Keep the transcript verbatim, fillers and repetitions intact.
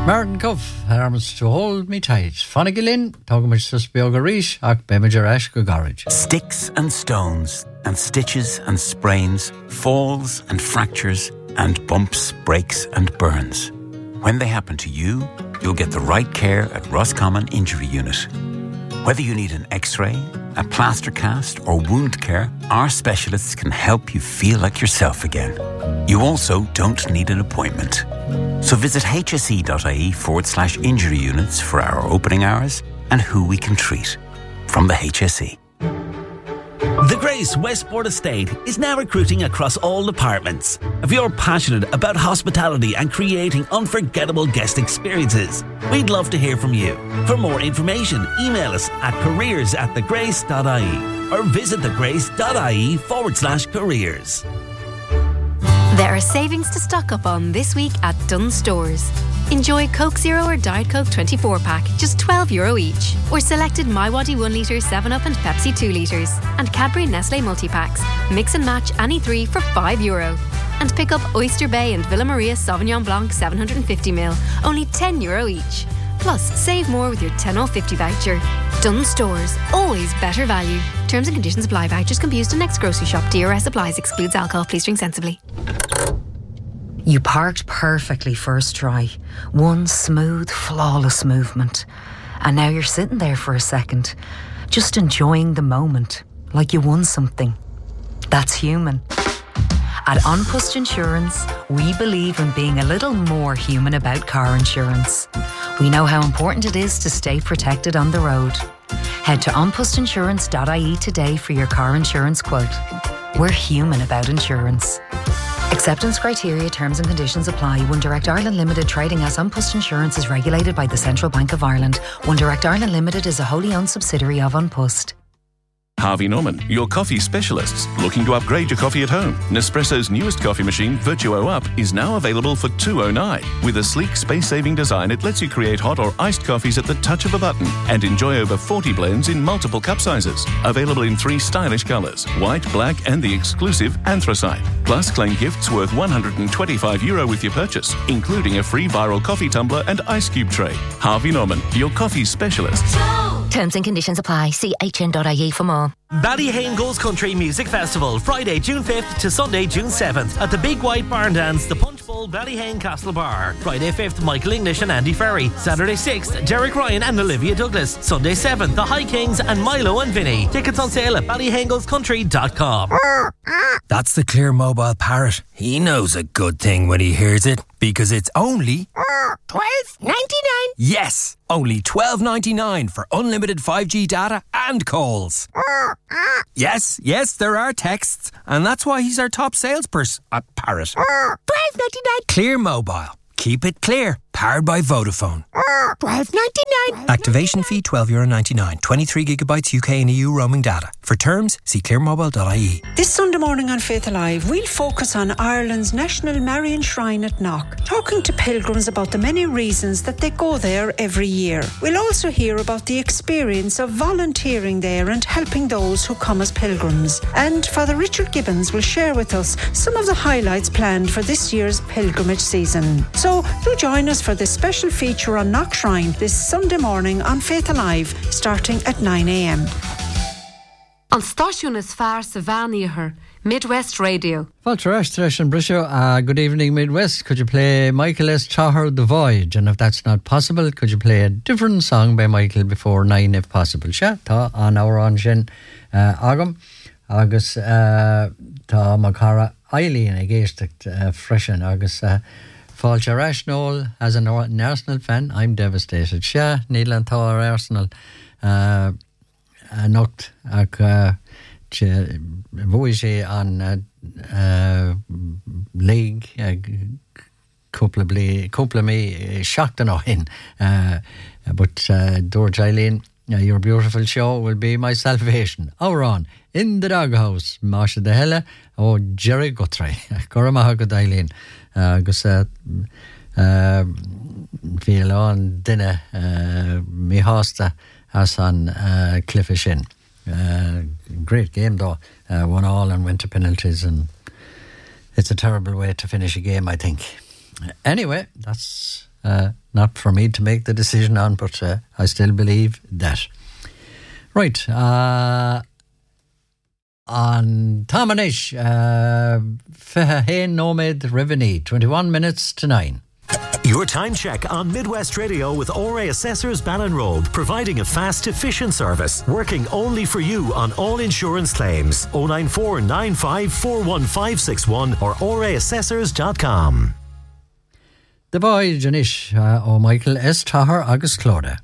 Martin Cuff, arms to hold me tight. Fanagilin, Togamish Susbioga Rish, Ak Bemager Ash Garage. Sticks and stones, and stitches and sprains, falls and fractures, and bumps, breaks and burns. When they happen to you, you'll get the right care at Roscommon Injury Unit. Whether you need an x-ray, a plaster cast or wound care, our specialists can help you feel like yourself again. You also don't need an appointment. So visit hse.ie forward slash injury units for our opening hours and who we can treat. From the H S E. The Grace Westport Estate is now recruiting across all departments. If you're passionate about hospitality and creating unforgettable guest experiences, we'd love to hear from you. For more information, email us at careers at thegrace.ie or visit thegrace.ie forward slash careers. There are savings to stock up on this week at Dunnes Stores. Enjoy Coke Zero or Diet Coke twenty-four pack, just twelve euro each. Or selected MiWadi one litre, seven up and Pepsi two litres. And Cadbury Nestle multi-packs. Mix and match any three for five euro. And pick up Oyster Bay and Villa Maria Sauvignon Blanc seven hundred fifty milliliters, only ten euro each. Plus, save more with your ten off fifty voucher. Dunnes Stores, always better value. Terms and conditions apply. Vouchers can be used in next grocery shop. D R S applies. Excludes alcohol. Please drink sensibly. You parked perfectly first try. One smooth, flawless movement. And now you're sitting there for a second, just enjoying the moment, like you won something. That's human. At An Post Insurance, we believe in being a little more human about car insurance. We know how important it is to stay protected on the road. Head to an post insurance dot I E today for your car insurance quote. We're human about insurance. Acceptance criteria, terms and conditions apply. One Direct Ireland Limited, trading as An Post Insurance, is regulated by the Central Bank of Ireland. One Direct Ireland Limited is a wholly owned subsidiary of An Post. Harvey Norman, your coffee specialists. Looking to upgrade your coffee at home? Nespresso's newest coffee machine, Virtuo Up, is now available for two oh nine. With a sleek, space-saving design, it lets you create hot or iced coffees at the touch of a button and enjoy over forty blends in multiple cup sizes. Available in three stylish colours, white, black and the exclusive anthracite. Plus, claim gifts worth one hundred twenty-five euro with your purchase, including a free viral coffee tumbler and ice cube tray. Harvey Norman, your coffee specialists. Terms and conditions apply. See h n dot I E for more. Ballyhane Goes Country Music Festival, Friday, June fifth to Sunday, June seventh at the Big White Barn Dance, the Punch Bowl Ballyhane Castle Bar. Friday fifth, Michael English and Andy Ferry. Saturday sixth, Derek Ryan and Olivia Douglas. Sunday seventh, the High Kings and Milo and Vinny. Tickets on sale at ballyhane goes country dot com. That's the Clear Mobile Parrot. He knows a good thing when he hears it, because it's only twelve ninety-nine. Yes, only twelve ninety-nine for unlimited five G data and calls. Yes, yes, there are texts, and that's why he's our top salesperson at Parrot. twelve ninety-nine. Clear Mobile. Keep it clear. Powered by Vodafone. twelve ninety-nine. Activation fee twelve euro ninety-nine. twenty-three gigabytes U K and E U roaming data. For terms, see clear mobile dot I E. This Sunday morning on Faith Alive, we'll focus on Ireland's National Marian Shrine at Knock, talking to pilgrims about the many reasons that they go there every year. We'll also hear about the experience of volunteering there and helping those who come as pilgrims. And Father Richard Gibbons will share with us some of the highlights planned for this year's pilgrimage season. So do join us for this special feature on Knock Shrine this Sunday morning on Faith Alive, starting at nine a m. An stáisiún is fearr sa bhean Midwest Radio. Falter Ash and Brisho, uh, good evening Midwest. Could you play Michael S. Chahar, The Voyage? And if that's not possible, could you play a different song by Michael before nine if possible? Sha, ta an hour on shin uh, agam. Agus uh, ta makara Eileen I guess uh, freshen agus uh, Falter Ash Noel as an Arsenal fan, I'm devastated. Sha, Neil and ta Arsenal uh, anocht ag uh, bhuaigh an uh, league couple bli couple me shocked no in uh, but uh, George Eileen, uh, your beautiful show will be my salvation. Hour on in the doghouse, Masha de Helle or Jerry Guthrie. Coramaha good Eileen agus uh, uh, feel on dinner uh, me hosta as on uh, Cliffishin. Uh, great game though, uh, one all and went to penalties, and it's a terrible way to finish a game I think. Anyway, that's Uh, not for me to make the decision on, but uh, I still believe that. Right. Uh, on Tamanish, uh, Fehahen Nomad Rivini, twenty-one minutes to nine. Your time check on Midwest Radio with O R A Assessors Ballinroad, providing a fast, efficient service, working only for you on all insurance claims. oh nine four nine five four one five six one or o r a assessors dot com. The boy Janish uh, O Michael S. Tahar Agus Clóda.